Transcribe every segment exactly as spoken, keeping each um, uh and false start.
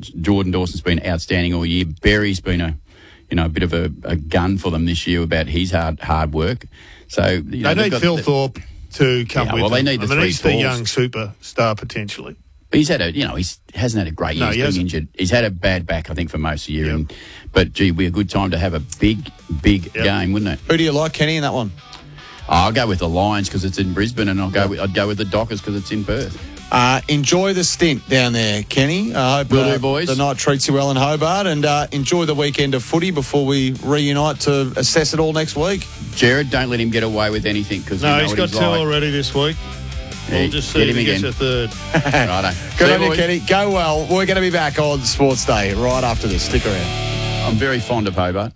Jordan Dawson's been outstanding all year. Berry's been a, you know, a bit of a, a gun for them this year about his hard hard work. So you know, they need got, Phil Thorpe to come yeah, with well, them. they need the I mean, three he's the balls. young superstar potentially. But he's had a, you know, he's hasn't had a great year. No, he's he been hasn't. injured. He's had a bad back, I think, for most of the year. Yep. And, but gee, it'd be a good time to have a big, big Yep. game, wouldn't it? Who do you like, Kenny, in that one? Oh, I'll go with the Lions because it's in Brisbane, and I'll go. With, I'd go with the Dockers because it's in Perth. Uh, enjoy the stint down there, Kenny. I hope Will uh, do, boys. the night treats you well in Hobart, and uh, enjoy the weekend of footy before we reunite to assess it all next week. Jared, don't let him get away with anything because No, you know he's what got he's two like. already this week. Yeah, We'll just get see him if he gets again. a third. Righto. Good See on you, boys. Kenny. Go well. We're going to be back on Sports Day right after this. Stick around. I'm very fond of Hobart.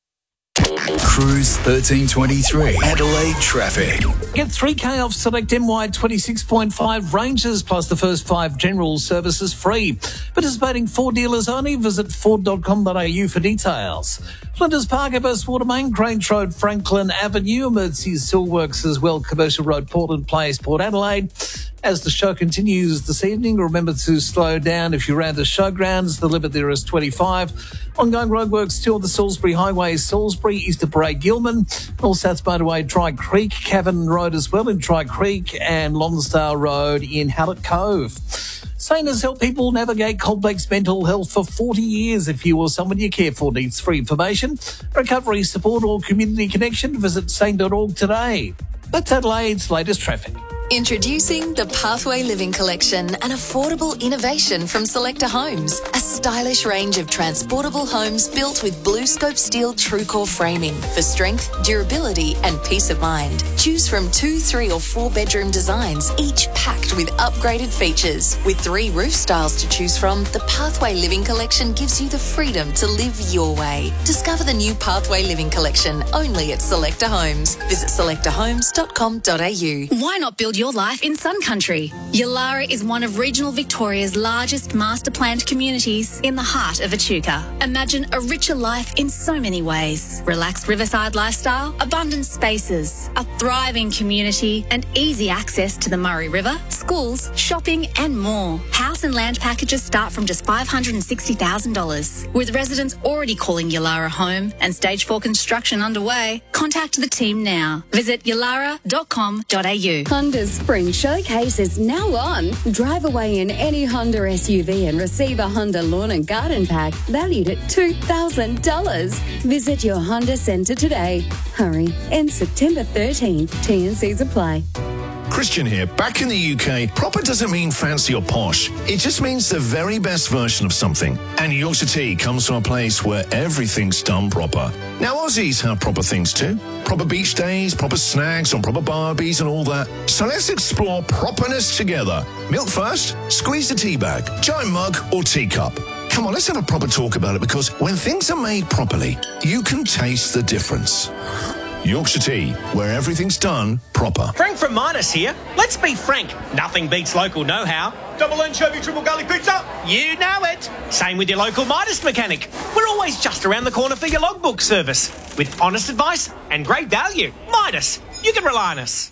Cruise thirteen twenty-three. Adelaide traffic. Get three K off select M Y twenty-six point five ranges plus the first five general services free. Participating Ford dealers only. Visit ford dot com dot a u for details. Flinders Park, Abbas Watermain, Grange Road, Franklin Avenue, Emergency Steelworks as well, Commercial Road, Portland Place, Port Adelaide. As the show continues this evening, remember to slow down if you're around the showgrounds. The limit there is twenty-five. Ongoing roadworks still on the Salisbury Highway, Salisbury, Easter Parade, Gilman, North South Motorway, Tri Creek, Cavan Road as well in Tri Creek, and Lonsdale Road in Hallett Cove. Sane has helped people navigate complex mental health for forty years. If you or someone you care for needs free information, recovery support or community connection, visit sane dot org today. That's Adelaide's latest traffic. Introducing the Pathway Living Collection, an affordable innovation from Selector Homes. A stylish range of transportable homes built with BlueScope steel TrueCore framing for strength, durability and peace of mind. Choose from two, three or four bedroom designs, each packed with upgraded features. With three roof styles to choose from, the Pathway Living Collection gives you the freedom to live your way. Discover the new Pathway Living Collection only at Selector Homes. Visit selector homes dot com dot a u. Why not build your life in Sun Country? Yulara is one of regional Victoria's largest master planned communities in the heart of Echuca. Imagine a richer life in so many ways. Relaxed riverside lifestyle, abundant spaces, a thriving community and easy access to the Murray River, schools, shopping and more. House and land packages start from just five hundred sixty thousand dollars. With residents already calling Yulara home and stage four construction underway, contact the team now. Visit yulara dot com dot a u. Honda's Spring Showcase is now on. Drive away in any Honda S U V and receive a Honda Lawn and Garden Pack valued at two thousand dollars. Visit your Honda Centre today. Hurry, ends September thirteenth. T and Cs apply. Christian here. Back in the U K, proper doesn't mean fancy or posh. It just means the very best version of something. And Yorkshire Tea comes from a place where everything's done proper. Now, Aussies have proper things too. Proper beach days, proper snacks, and proper barbies and all that. So let's explore properness together. Milk first, squeeze the tea bag, giant mug or teacup. Come on, let's have a proper talk about it, because when things are made properly, you can taste the difference. Yorkshire Tea, where everything's done proper. Frank from Midas here. Let's be frank, nothing beats local know-how. Double anchovy, triple garlic pizza. You know it. Same with your local Midas mechanic. We're always just around the corner for your logbook service. With honest advice and great value. Midas, you can rely on us.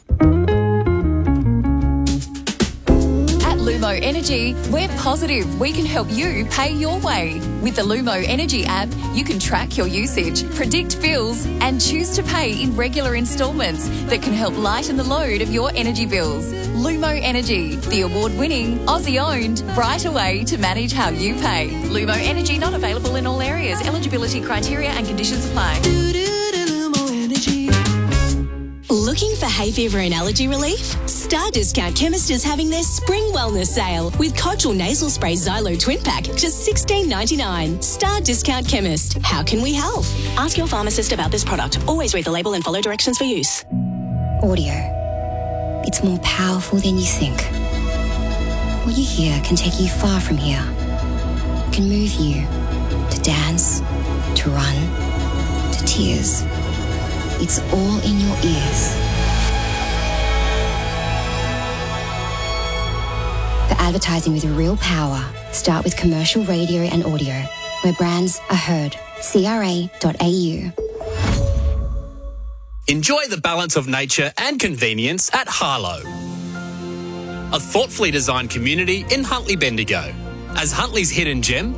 Lumo Energy, we're positive we can help you pay your way. With the Lumo Energy app, you can track your usage, predict bills, and choose to pay in regular instalments that can help lighten the load of your energy bills. Lumo Energy, the award-winning, Aussie-owned, brighter way to manage how you pay. Lumo Energy not available in all areas. Eligibility criteria and conditions apply. Looking for hay fever and allergy relief? Star Discount Chemist is having their spring wellness sale with Coachal Nasal Spray Xylo Twin Pack, just sixteen ninety-nine. Star Discount Chemist. How can we help? Ask your pharmacist about this product. Always read the label and follow directions for use. Audio. It's more powerful than you think. What you hear can take you far from here. It can move you to dance, to run, to tears. It's all in your ears. For advertising with real power, start with commercial radio and audio, where brands are heard. C R A dot A U. Enjoy the balance of nature and convenience at Harlow, a thoughtfully designed community in Huntly Bendigo. As Huntly's hidden gem,